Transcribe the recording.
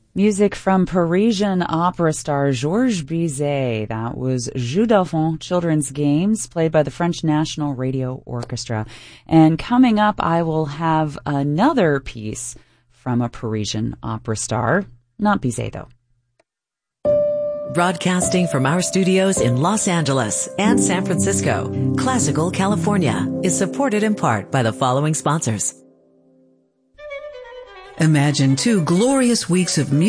Music from Parisian opera star Georges Bizet. That was Jeux d'Enfants, children's games, played by the French National Radio Orchestra. And coming up, I will have another piece from a Parisian opera star. Not Bizet, though. Broadcasting from our studios in Los Angeles and San Francisco, Classical California is supported in part by the following sponsors. Imagine 2 glorious weeks of music